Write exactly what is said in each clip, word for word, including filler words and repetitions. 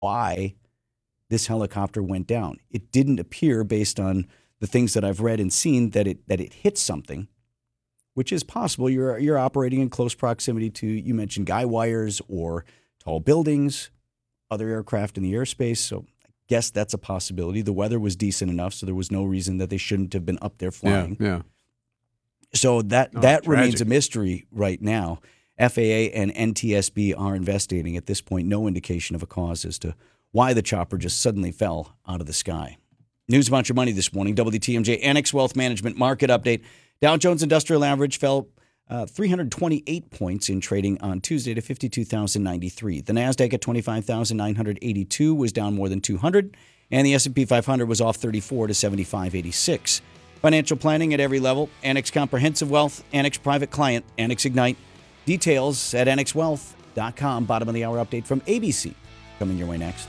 why this helicopter went down. It didn't appear, based on the things that I've read and seen, that it that it hit something, which is possible. You're you're operating in close proximity to, you mentioned guy wires or tall buildings, other aircraft in the airspace. So I guess that's a possibility. The weather was decent enough, so there was no reason that they shouldn't have been up there flying. Yeah, yeah. So that, Oh, that tragic. remains a mystery right now. F A A and N T S B are investigating at this point. No indication of a cause as to why the chopper just suddenly fell out of the sky. News about your money this morning. W T M J Annex Wealth Management Market Update. Dow Jones Industrial Average fell uh, three hundred twenty-eight points in trading on Tuesday to fifty-two thousand ninety-three. The NASDAQ at twenty-five thousand nine hundred eighty-two was down more than two hundred, and the S and P five hundred was off thirty-four to seventy-five eighty-six. Financial planning at every level. Annex Comprehensive Wealth, Annex Private Client, Annex Ignite. Details at annex wealth dot com. Bottom of the hour update from A B C. Coming your way next.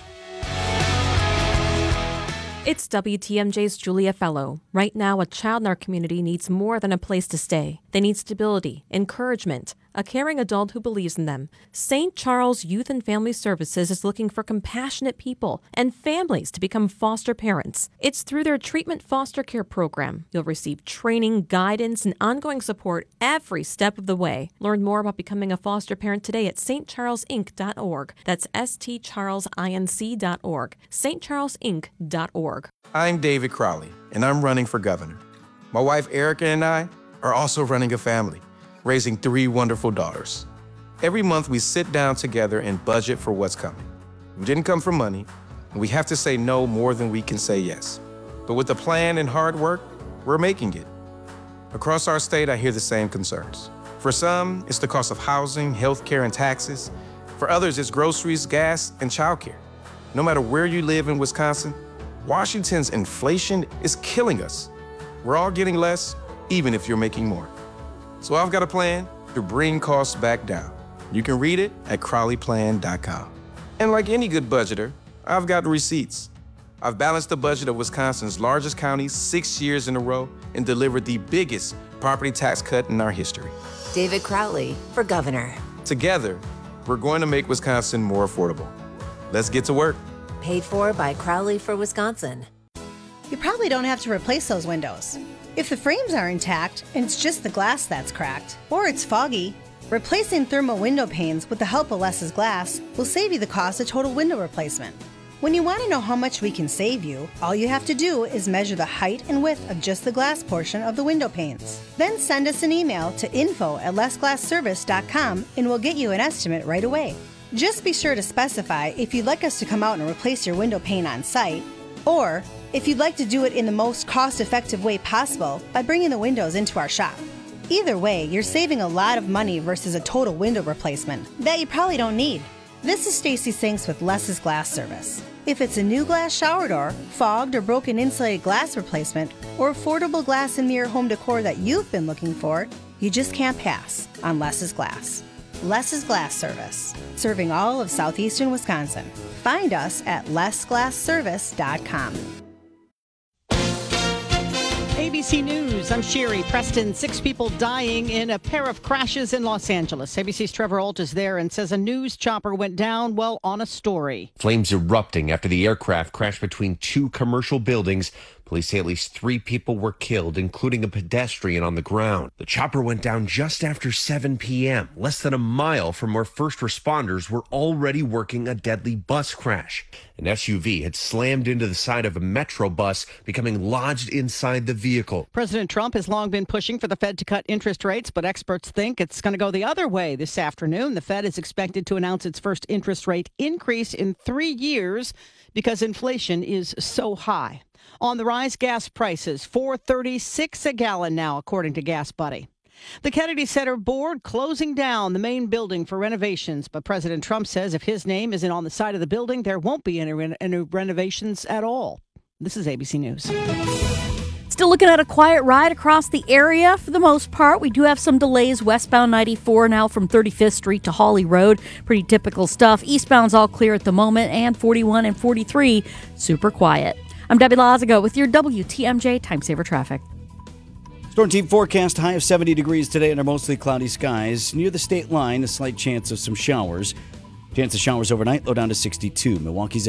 It's W T M J's Julia Fellow. Right now, a child in our community needs more than a place to stay. They need stability, encouragement, a caring adult who believes in them. Saint Charles Youth and Family Services is looking for compassionate people and families to become foster parents. It's through their treatment foster care program. You'll receive training, guidance, and ongoing support every step of the way. Learn more about becoming a foster parent today at st charles inc dot org. That's s t charles inc dot org. st charles inc dot org. I'm David Crowley, and I'm running for governor. My wife Erica and I are also running a family, raising three wonderful daughters. Every month we sit down together and budget for what's coming. We didn't come for money, and we have to say no more than we can say yes. But with a plan and hard work, we're making it. Across our state, I hear the same concerns. For some, it's the cost of housing, healthcare, and taxes. For others, it's groceries, gas, and childcare. No matter where you live in Wisconsin, Washington's inflation is killing us. We're all getting less, even if you're making more. So I've got a plan to bring costs back down. You can read it at crowley plan dot com. And like any good budgeter, I've got receipts. I've balanced the budget of Wisconsin's largest county six years in a row and delivered the biggest property tax cut in our history. David Crowley for governor. Together, we're going to make Wisconsin more affordable. Let's get to work. Paid for by Crowley for Wisconsin. You probably don't have to replace those windows. If the frames are intact and it's just the glass that's cracked, or it's foggy, replacing thermal window panes with the help of Less's Glass will save you the cost of total window replacement. When you want to know how much we can save you, all you have to do is measure the height and width of just the glass portion of the window panes. Then send us an email to info at less glass service dot com and we'll get you an estimate right away. Just be sure to specify if you'd like us to come out and replace your window pane on site, or if you'd like to do it in the most cost-effective way possible by bringing the windows into our shop. Either way, you're saving a lot of money versus a total window replacement that you probably don't need. This is Stacy Sinks with Less's Glass Service. If it's a new glass shower door, fogged or broken insulated glass replacement, or affordable glass and mirror home decor that you've been looking for, you just can't pass on Less's Glass. Less's Glass Service, serving all of southeastern Wisconsin. Find us at less glass service dot com. A B C News, I'm Sherry Preston. Six people dying in a pair of crashes in Los Angeles. A B C's Trevor Holt is there and says a news chopper went down, well, on a story. Flames erupting after the aircraft crashed between two commercial buildings. Police say at least three people were killed, including a pedestrian on the ground. The chopper went down just after seven p.m., less than a mile from where first responders were already working a deadly bus crash. An S U V had slammed into the side of a Metro bus, becoming lodged inside the vehicle. President Trump has long been pushing for the Fed to cut interest rates, but experts think it's going to go the other way this afternoon. The Fed is expected to announce its first interest rate increase in three years because inflation is so high. On the rise, gas prices, four thirty-six a gallon now, according to Gas Buddy. The Kennedy Center board closing down the main building for renovations, but President Trump says if his name isn't on the side of the building, there won't be any, re- any renovations at all. This is A B C News. Still looking at a quiet ride across the area for the most part. We do have some delays westbound ninety-four now from thirty-fifth Street to Hawley Road. Pretty typical stuff. Eastbound's all clear at the moment, and forty-one and forty-three super quiet. I'm Debbie Lazago with your W T M J Time Saver Traffic. Storm team forecast high of seventy degrees today under mostly cloudy skies. Near the state line, a slight chance of some showers. Chance of showers overnight, low down to sixty-two. Milwaukee's